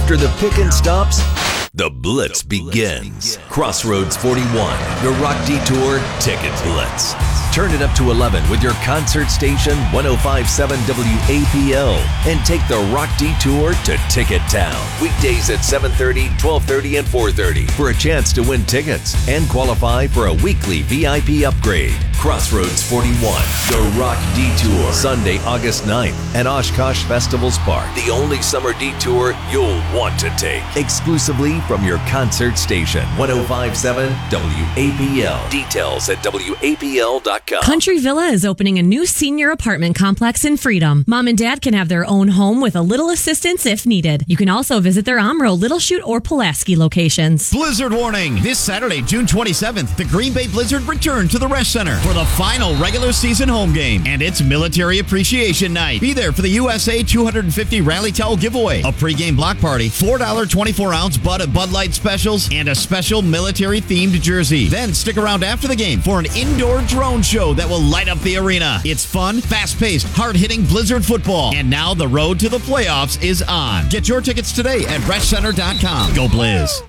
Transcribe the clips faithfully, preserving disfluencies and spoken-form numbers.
After the pickin' stops, the Blitz begins. Crossroads forty-one, your Rock Detour Ticket Blitz. Turn it up to eleven with your concert station one oh five point seven W A P L and take the Rock Detour to Ticket Town. Weekdays at seven thirty, twelve thirty, and four thirty for a chance to win tickets and qualify for a weekly V I P upgrade. Crossroads forty-one, the Rock Detour. Sunday, August ninth at Oshkosh Festivals Park. The only summer detour you'll want to take. Exclusively from your concert station one oh five point seven W A P L. Details at W A P L dot com. Country Villa is opening a new senior apartment complex in Freedom. Mom and Dad can have their own home with a little assistance if needed. You can also visit their Omro, Little Chute, or Pulaski locations. Blizzard warning! This Saturday, June twenty-seventh, the Green Bay Blizzard return to the Resch Center for the final regular season home game, and it's Military Appreciation Night. Be there for the U S A two hundred fifty Rally Towel giveaway, a pregame block party, four dollars twenty-four ounce Bud at Bud Light specials, and a special military-themed jersey. Then stick around after the game for an indoor drone show that will light up the arena. It's fun, fast-paced, hard-hitting Blizzard football. And now the road to the playoffs is on. Get your tickets today at resch center dot com. Go Blizz.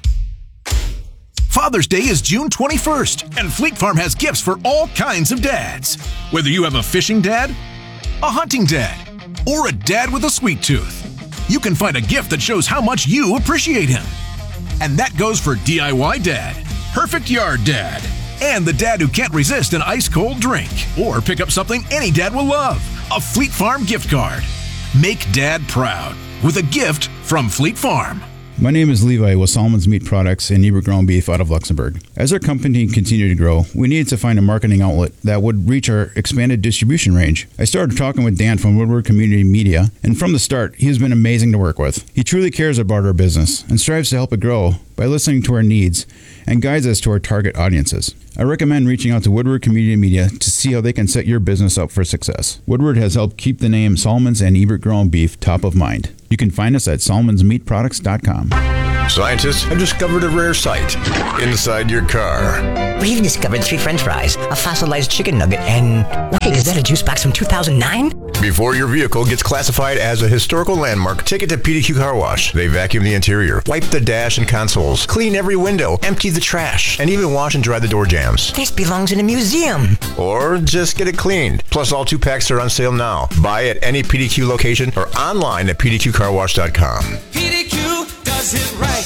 Father's Day is June twenty-first, and Fleet Farm has gifts for all kinds of dads. Whether you have a fishing dad, a hunting dad, or a dad with a sweet tooth, you can find a gift that shows how much you appreciate him. And that goes for D I Y dad, perfect yard dad, and the dad who can't resist an ice-cold drink. Or pick up something any dad will love, a Fleet Farm gift card. Make dad proud with a gift from Fleet Farm. My name is Levi with Solomon's Meat Products and Ebert Ground Beef out of Luxembourg. As our company continued to grow, we needed to find a marketing outlet that would reach our expanded distribution range. I started talking with Dan from Woodward Community Media, and from the start, he has been amazing to work with. He truly cares about our business and strives to help it grow by listening to our needs and guides us to our target audiences. I recommend reaching out to Woodward Community Media to see how they can set your business up for success. Woodward has helped keep the name Solomon's and Ebert Ground Beef top of mind. You can find us at solomons meat products dot com. Scientists have discovered a rare sight inside your car. We even discovered three French fries, a fossilized chicken nugget, and wait, is that a juice box from two thousand nine? Before your vehicle gets classified as a historical landmark, take it to P D Q Car Wash. They vacuum the interior, wipe the dash and consoles, clean every window, empty the trash, and even wash and dry the door jambs. This belongs in a museum. Or just get it cleaned. Plus, all two packs are on sale now. Buy at any P D Q location or online at P D Q car wash dot com. P D Q does it right.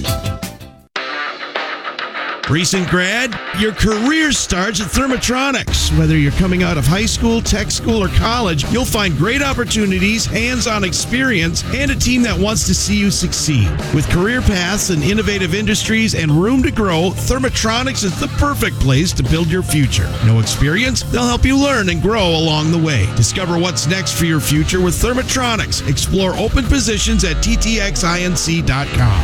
Recent grad, your career starts at Thermotronics. Whether you're coming out of high school, tech school, or college, you'll find great opportunities, hands-on experience, and a team that wants to see you succeed. With career paths and innovative industries and room to grow, Thermotronics is the perfect place to build your future. No experience? They'll help you learn and grow along the way. Discover what's next for your future with Thermotronics. Explore open positions at T T X I N C dot com.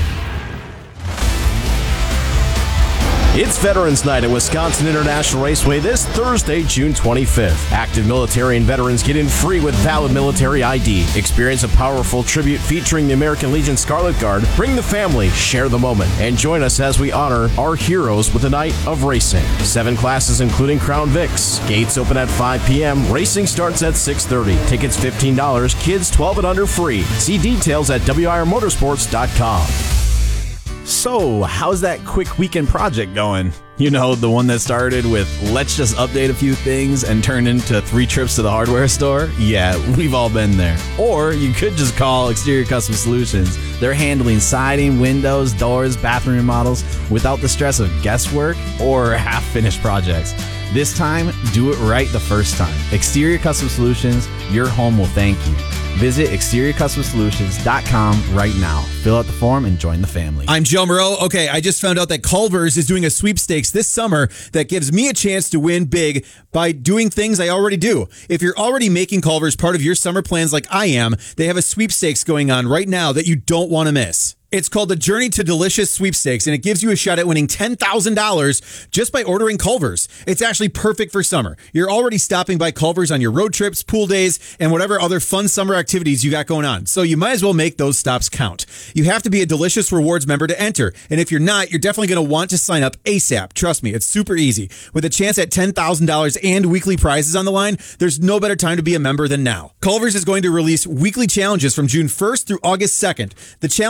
It's Veterans Night at Wisconsin International Raceway this Thursday, June twenty-fifth. Active military and veterans get in free with valid military I D. Experience a powerful tribute featuring the American Legion Scarlet Guard. Bring the family, share the moment, and join us as we honor our heroes with a night of racing. Seven classes including Crown Vics. Gates open at five p.m. Racing starts at six thirty. Tickets fifteen dollars. Kids twelve and under free. See details at W I R motorsports dot com. So, how's that quick weekend project going? You know, the one that started with let's just update a few things and turned into three trips to the hardware store? Yeah, we've all been there. Or you could just call Exterior Custom Solutions. They're handling siding, windows, doors, bathroom remodels without the stress of guesswork or half-finished projects. This time, do it right the first time. Exterior Custom Solutions, your home will thank you. Visit exterior custom solutions dot com right now. Fill out the form and join the family. I'm Joe Moreau. Okay, I just found out that Culver's is doing a sweepstakes this summer that gives me a chance to win big by doing things I already do. If you're already making Culver's part of your summer plans like I am, they have a sweepstakes going on right now that you don't want to miss. It's called the Journey to Delicious Sweepstakes, and it gives you a shot at winning ten thousand dollars just by ordering Culver's. It's actually perfect for summer. You're already stopping by Culver's on your road trips, pool days, and whatever other fun summer activities you got going on. So you might as well make those stops count. You have to be a Delicious Rewards member to enter, and if you're not, you're definitely going to want to sign up ASAP. Trust me, it's super easy. With a chance at ten thousand dollars and weekly prizes on the line, there's no better time to be a member than now. Culver's is going to release weekly challenges from June first through August second. The challenges involve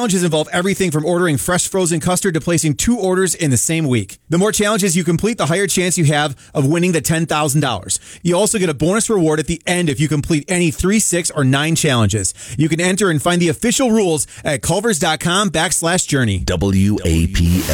yourself everything from ordering fresh frozen custard to placing two orders in the same week. The more challenges you complete, the higher chance you have of winning the ten thousand dollars. You also get a bonus reward at the end if you complete any three, six, or nine challenges. You can enter and find the official rules at culvers.com backslash journey. W A P